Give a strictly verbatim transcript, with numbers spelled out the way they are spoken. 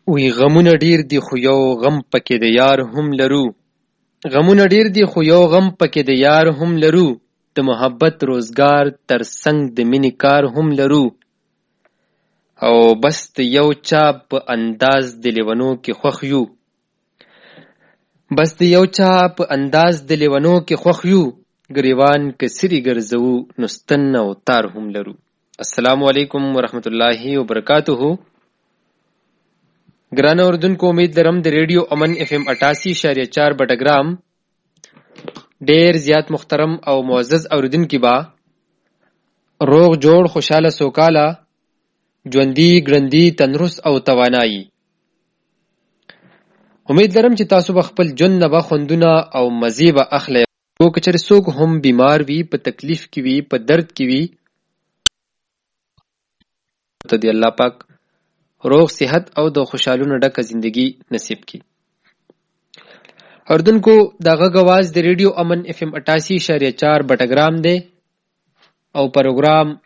وی غمونه ډیر دي خو یو غم پکې د یار هم لرو. غمونه ډیر دي خو یو غم پکې د یار هم لرو. د محبت روزګار تر څنګ د مینې کار هم لرو. او بس د یو چا په انداز د لیونو کې خوښ یو. بس د یو چا په انداز د لیونو کې خوښ یو. ګریوان که سری ګرځو نو ستن او تار هم لرو. السلام علیکم ورحمت الله وبرکاتہ. ګران اوردونکو، امید لرم د ریډیو امن اف ام اٹاسی اشاریه چار بټګرام ډیر زیات محترم او معزز اوردونکي با روغ جوړ خوشاله سوکاله ژوندي ګړندي تندرست او توانایي. امید لرم چې تاسو به خپل ژوند نه به خوندونه او مزې به اخلئ. او که چېرې څوک هم بیمار وي، په تکلیف کې وي، په درد کې وي، ته دې الله پاک روغ صحت او د خوشحالونو ډکه زندگی نصیب کی. اردونکو، دا غږ اواز د ریډیو امن اف ام اٹاسی اشاریه چار بټګرام دی او پروګرام